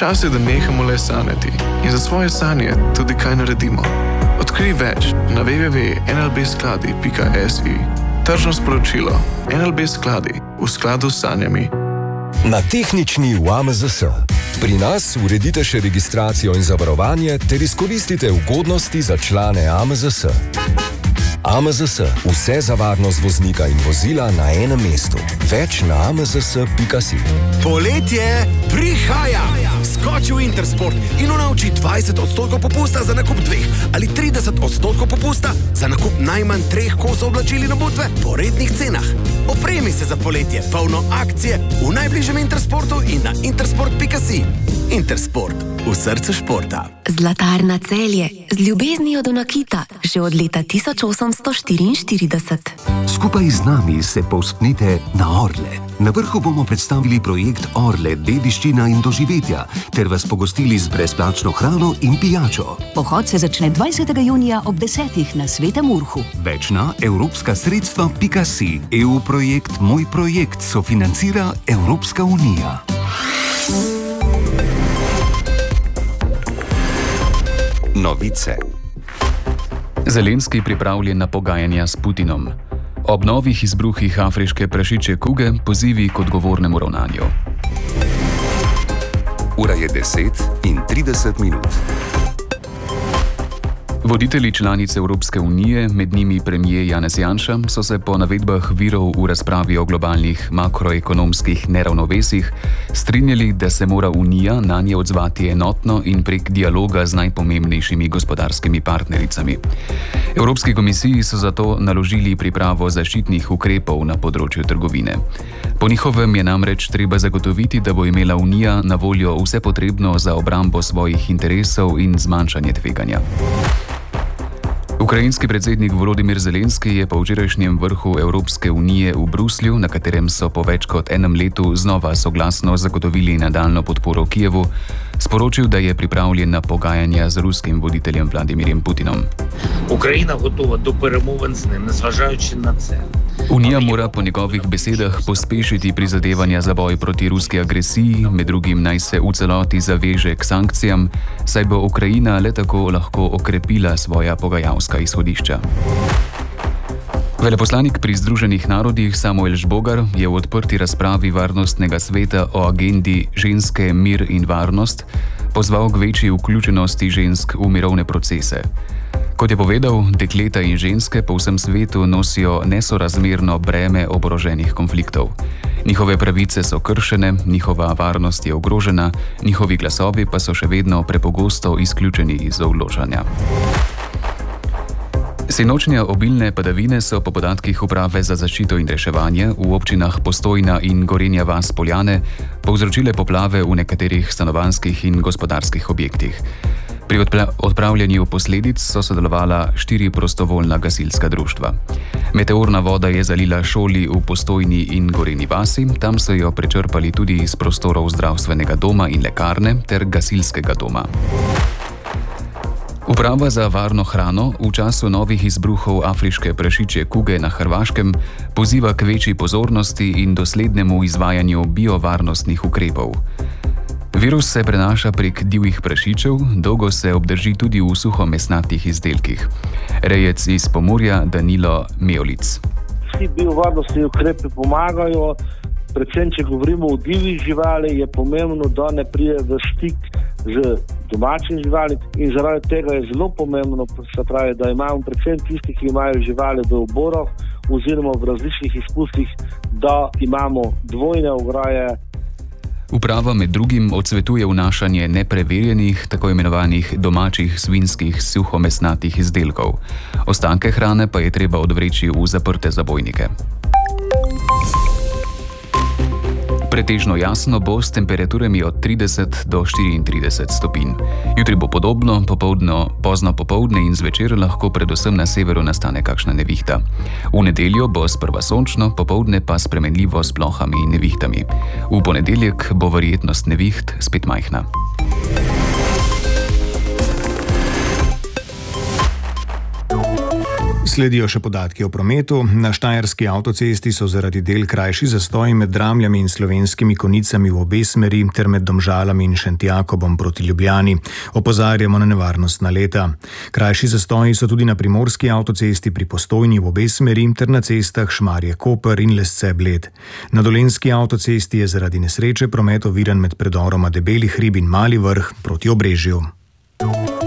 Čas je, da nehamo le sanjati in za svoje sanje tudi kaj naredimo. Odkrij več na www.nlbskladi.si. Tržno sporočilo. NLB Skladi v skladu s sanjami. Na tehnični v AMZS. Pri nas uredite še registracijo in zavarovanje ter izkoristite ugodnosti za člane AMZS. AMZS. Vse za varnost voznika in vozila na enem mestu. Več na amzs.si. Poletje prihaja! Skoči v Intersport in unauči 20% popusta za nakup 2 ali 30% popusta za nakup najmanj 3 kosov oblačil in obutve po rednih cenah. Opremi se za poletje, polno akcije v najbližjem Intersportu in na intersport.si. Intersport. V srcu športa. Zlatarna Celje. Z ljubeznijo do nakita. Že od leta 1844. Skupaj z nami se povzpnite na Orle. Na vrhu bomo predstavili projekt Orle, dediščina in doživetja, ter vas pogostili z brezplačno hrano in pijačo. Pohod se začne 20. junija ob 10. na Svetem Urhu. Več na evropskasredstva.si. EU projekt Moj projekt sofinancira Evropska unija. Novice. Zelenski pripravljen na pogajanja s Putinom. Ob novih izbruhih afriške prašičje kuge pozivi k odgovornemu ravnanju. Ura je 10:30. Voditelji članic Evropske unije, med njimi premier Janez Janša, so se po navedbah virov v razpravi o globalnih makroekonomskih neravnovesjih strinjali, da se mora Unija nanje odzvati enotno in prek dialoga z najpomembnejšimi gospodarskimi partnericami. Evropski komisiji so zato naložili pripravo zaščitnih ukrepov na področju trgovine. Po njihovem je namreč treba zagotoviti, da bo imela Unija na voljo vse potrebno za obrambo svojih interesov in zmanjšanje tveganja. Ukrajinski predsednik Volodymyr Zelenski je po včerajšnjem vrhu Evropske unije v Bruslju, na katerem so po več kot enem letu znova soglasno zagotovili nadaljnjo podporo Kijevu, sporočil, da je pripravljen na pogajanja z ruskim voditeljem Vladimirjem Putinom. Ukrajina gotova do перемовин з ним, незважаючи на це. Unija mora po njegovih besedah pospešiti prizadevanja za boj proti ruski agresiji, med drugim naj se v celoti zaveže k sankcijam, saj bo Ukrajina le tako lahko okrepila svoja pogajalska izhodišča. Veleposlanik pri Združenih narodih Samuel Žbogar je v odprti razpravi Varnostnega sveta o agendi ženske, mir in varnost pozval k večji vključenosti žensk v mirovne procese. Kot je povedal, dekleta in ženske po vsem svetu nosijo nesorazmerno breme oboroženih konfliktov. Njihove pravice so kršene, njihova varnost je ogrožena, njihovi glasovi pa so še vedno prepogosto izključeni iz odločanja. Sinočnje obilne padavine so po podatkih Uprave za zaščito in reševanje v občinah Postojna in Gorenja vas - Poljane povzročile poplave v nekaterih stanovanjskih in gospodarskih objektih. Pri odpravljanju posledic so sodelovala 4 prostovoljna gasilska društva. Meteorna voda je zalila šoli v Postojni in Gorenji vasi, tam so jo prečrpali tudi iz prostorov zdravstvenega doma in lekarne ter gasilskega doma. Uprava za varno hrano v času novih izbruhov afriške prašičje kuge na Hrvaškem poziva k večji pozornosti in doslednemu izvajanju biovarnostnih ukrepov. Virus se prenaša prek divjih prašičev, dolgo se obdrži tudi v suhomesnatih izdelkih. Rejec iz Pomurja Danilo Meolic. Vsi biovarnostni ukrepi pomagajo, predvsem če govorimo o divjih živali, je pomembno, da ne pride v stik z domačim živali in zaradi tega je zelo pomembno, se pravi, da imamo predvsem tisti, ki imajo živali v oborah oziroma v različnih izpustih, da imamo dvojne ograje. Uprava med drugim odsvetuje vnašanje nepreverjenih, tako imenovanih domačih svinjskih suhomesnatih izdelkov. Ostanke hrane pa je treba odvreči v zaprte zabojnike. Pretežno jasno bo s temperaturami od 30 do 34 stopinj. Jutri bo podobno, pozno popoldne in zvečer lahko predvsem na severu nastane kakšna nevihta. V nedeljo bo sprva sončno, popoldne pa spremenljivo s plohami in nevihtami. V ponedeljek bo verjetnost neviht spet majhna. Sledijo še podatki o prometu. Na Štajerski avtocesti so zaradi del krajši zastoji med Dramljami in Slovenskimi Konicami v obe smeri ter med Domžalami in Šentjakobom proti Ljubljani. Opozarjamo na nevarnostna leta. Krajši zastoji so tudi na Primorski avtocesti pri Postojni v obe smeri ter na cestah Šmarje-Koper in Lesce-Bled. Na Dolenjski avtocesti je zaradi nesreče promet oviran med predoroma Debeli hrib in Mali Vrh proti Obrežju.